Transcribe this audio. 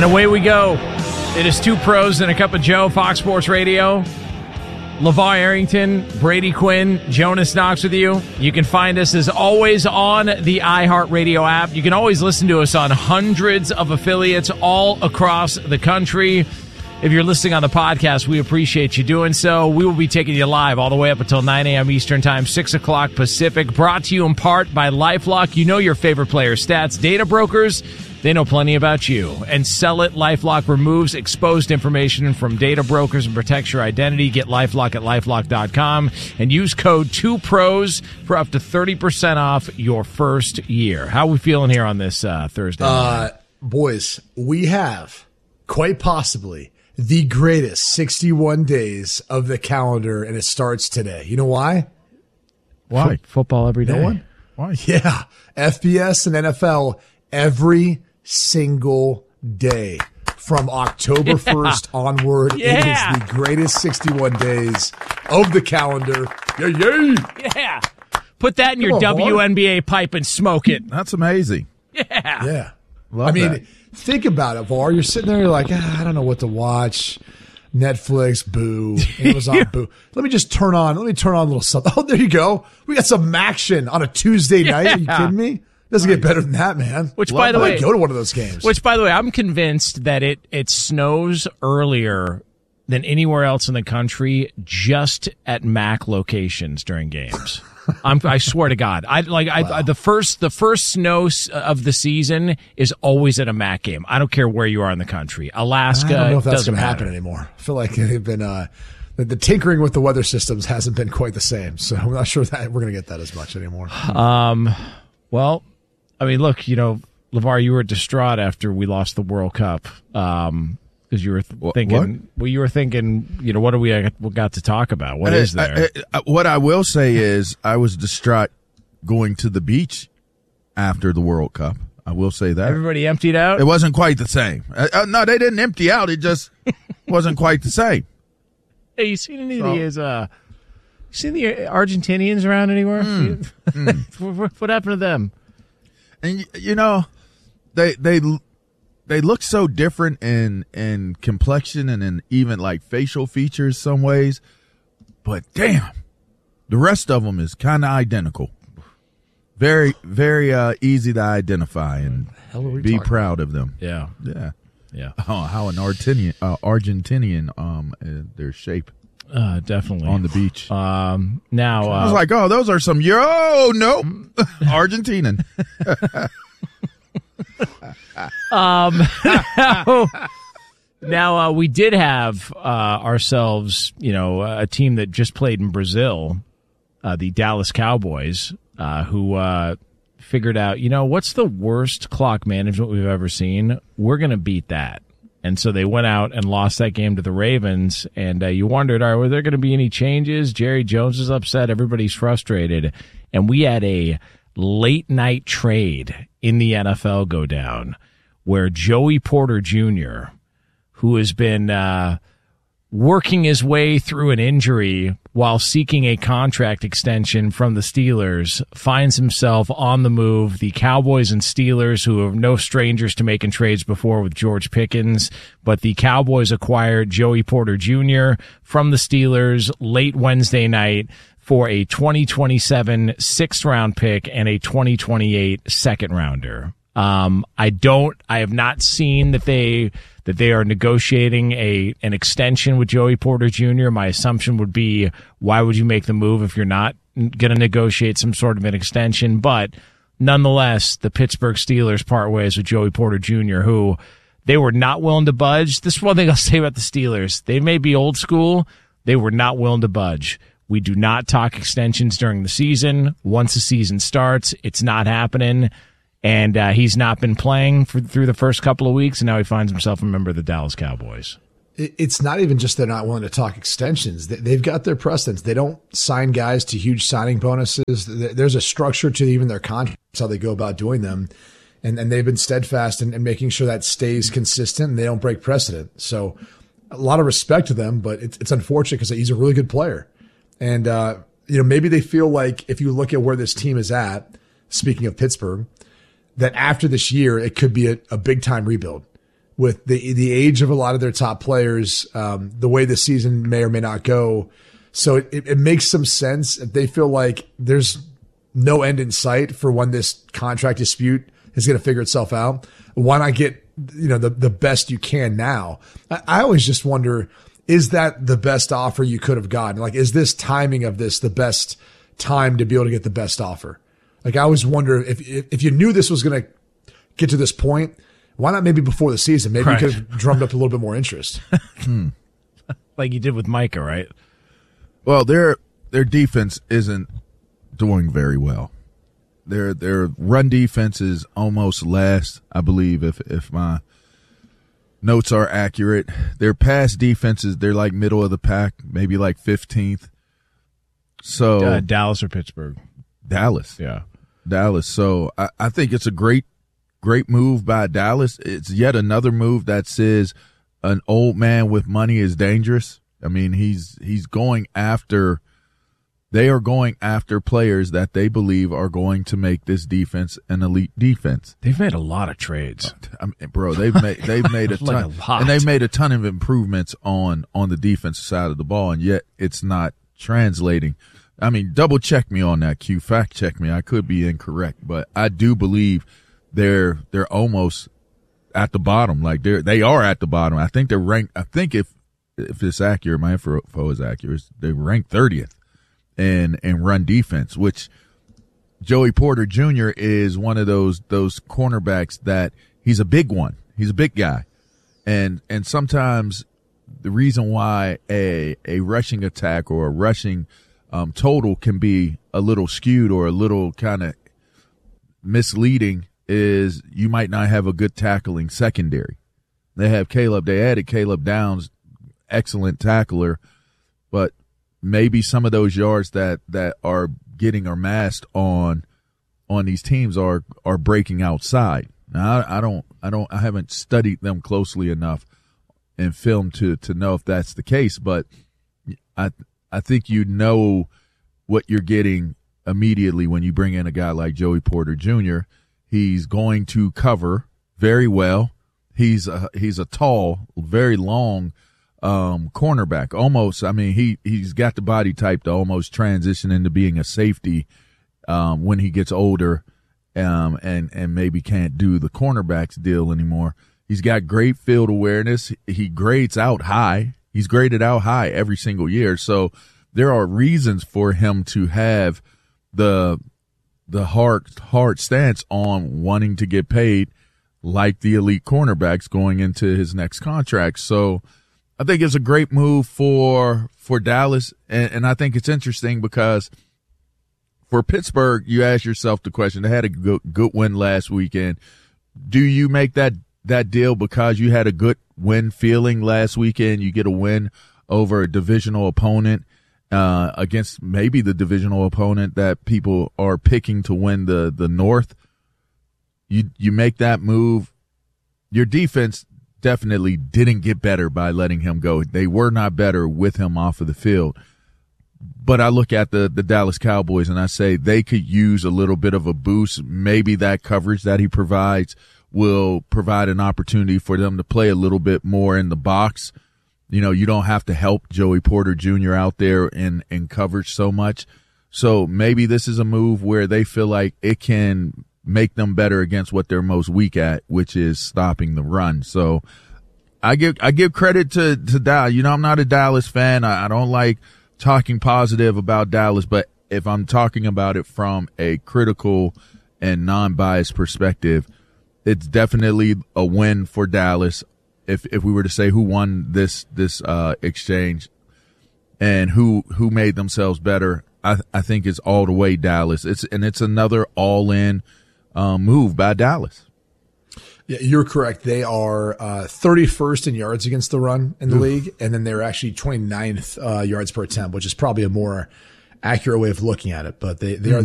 And away we go. It is Two Pros and a Cup of Joe, Fox Sports Radio. LeVar Arrington, Brady Quinn, Jonas Knox with you. You can find us, as always, on the iHeartRadio app. You can always listen to us on hundreds of affiliates all across the country. If you're listening on the podcast, we appreciate you doing so. We will be taking you live all the way up until 9 a.m. Eastern Time, 6 o'clock Pacific. Brought to you in part by LifeLock. You know your favorite player stats. Data brokers, they know plenty about you. And Sell It. LifeLock removes exposed information from data brokers and protects your identity. Get LifeLock at LifeLock.com and use code 2PROS for up to 30% off your first year. How are we feeling here on this Thursday night? Boys, we have quite possibly the greatest 61 days of the calendar, and it starts today. You know why? Why? Football every day. No one? Why? Yeah. FBS and NFL every single day from October 1st onward. Yeah. It is the greatest 61 days of the calendar. Yay! Yeah. Put that in your Come on, WNBA pipe and smoke it. That's amazing. Yeah. Yeah. Love that. Think about it, Var. You're sitting there, you're like, I don't know what to watch. Netflix, boo. Amazon, boo. Let me turn on a little something. Oh, there you go. We got some action on a Tuesday night. Are you kidding me? Doesn't get better than that, man. Which, by the way, go to one of those games. Which, by the way, I'm convinced that it snows earlier than anywhere else in the country, just at MAC locations during games. I swear to God, the first snow of the season is always at a MAC game. I don't care where you are in the country. Alaska, I don't know if that's doesn't going to matter. happen anymore. I feel like they've been the tinkering with the weather systems hasn't been quite the same. So I'm not sure that we're going to get that as much anymore. Well, I mean, look, LeVar, you were distraught after we lost the World Cup. Because you were thinking, you were thinking, what do we got to talk about? What is there? What I will say is I was distraught going to the beach after the World Cup. I will say that. Everybody emptied out? It wasn't quite the same. No, they didn't empty out. It just wasn't quite the same. Hey, you seen any of these, seen the Argentinians around anywhere? What happened to them? And, they look so different in complexion and in even like facial features some ways, but damn, the rest of them is kind of identical. Very, very easy to identify and be proud of them. Yeah. Oh, how an Argentinian, their shape. Definitely on the beach. Now I was like, oh, those are some nope, Argentinian. Now we did have ourselves, a team that just played in Brazil, the Dallas Cowboys, who figured out, what's the worst clock management we've ever seen? We're going to beat that. And so they went out and lost that game to the Ravens. And you wondered, were there going to be any changes? Jerry Jones is upset. Everybody's frustrated. And we had a late night trade in the NFL go down where Joey Porter Jr., who has been working his way through an injury while seeking a contract extension from the Steelers, finds himself on the move. The Cowboys and Steelers, who are no strangers to making trades before with George Pickens, but the Cowboys acquired Joey Porter Jr. from the Steelers late Wednesday night for a 2027 sixth-round pick and a 2028 second-rounder. I have not seen that they are negotiating an extension with Joey Porter Jr. My assumption would be, why would you make the move if you're not going to negotiate some sort of an extension? But nonetheless, the Pittsburgh Steelers part ways with Joey Porter Jr., who they were not willing to budge. This is one thing I'll say about the Steelers. They may be old school. They were not willing to budge. We do not talk extensions during the season. Once the season starts, it's not happening. And he's not been playing through the first couple of weeks, and now he finds himself a member of the Dallas Cowboys. It's not even just they're not willing to talk extensions. They've got their precedents. They don't sign guys to huge signing bonuses. There's a structure to even their contracts, how they go about doing them. And they've been steadfast in making sure that stays consistent and they don't break precedent. So a lot of respect to them, but it's unfortunate because he's a really good player. And, maybe they feel like if you look at where this team is at, speaking of Pittsburgh, that after this year, it could be a big time rebuild. with the age of a lot of their top players, the way the season may or may not go. So it makes some sense if they feel like there's no end in sight for when this contract dispute is going to figure itself out. Why not get, the best you can now? I always just wonder, is that the best offer you could have gotten? Like, is this timing of this the best time to be able to get the best offer? Like, I always wonder if you knew this was going to get to this point, why not maybe before the season? Maybe you could have drummed up a little bit more interest. Like you did with Micah, right? Well, their defense isn't doing very well. Their run defense is almost last, I believe, if my notes are accurate. Their pass defenses, they're like middle of the pack, maybe like 15th. So Dallas or Pittsburgh? Dallas. Yeah. Dallas. So I think it's a great move by Dallas. It's yet another move that says an old man with money is dangerous. I mean, they are going after players that they believe are going to make this defense an elite defense. They've made a lot of trades. I mean, bro, they've made a ton, and they've made a ton of improvements on the defensive side of the ball, and yet it's not translating. I mean, double check me on that, Q. Fact check me. I could be incorrect, but I do believe they're almost at the bottom. Like they are at the bottom. I think they're ranked. I think if it's accurate, my info is accurate, they ranked 30th in run defense, which Joey Porter Jr. is one of those cornerbacks that he's a big one. He's a big guy. And sometimes the reason why a rushing attack or a rushing total can be a little skewed or a little kind of misleading is you might not have a good tackling secondary. They added Caleb Downs, excellent tackler, but maybe some of those yards that are getting amassed on these teams are breaking outside. Now I haven't studied them closely enough in film to know if that's the case, but I think you know what you're getting immediately when you bring in a guy like Joey Porter Jr. He's going to cover very well. He's a tall, very long cornerback. Almost, I mean, he's got the body type to almost transition into being a safety when he gets older and maybe can't do the cornerbacks deal anymore. He's got great field awareness. He grades out high. He's graded out high every single year. So there are reasons for him to have the hard stance on wanting to get paid like the elite cornerbacks going into his next contract. So I think it's a great move for Dallas. And I think it's interesting because for Pittsburgh, you ask yourself the question, they had a good win last weekend. Do you make that deal because you had a good win feeling last weekend? You get a win over a divisional opponent against maybe the divisional opponent that people are picking to win the North. You make that move. Your defense definitely didn't get better by letting him go. They were not better with him off of the field. But I look at the Dallas Cowboys and I say they could use a little bit of a boost. Maybe that coverage that he provides will provide an opportunity for them to play a little bit more in the box. You know, you don't have to help Joey Porter Jr. out there in coverage so much. So maybe this is a move where they feel like it can make them better against what they're most weak at, which is stopping the run. So I give credit to Dallas. You know, I'm not a Dallas fan. I don't like talking positive about Dallas, but if I'm talking about it from a critical and non-biased perspective, it's definitely a win for Dallas. If we were to say who won this exchange and who made themselves better, I think it's all the way Dallas. It's another all-in move by Dallas. Yeah, you're correct. They are 31st in yards against the run in the league, and then they're actually 29th yards per attempt, which is probably a more accurate way of looking at it. But they are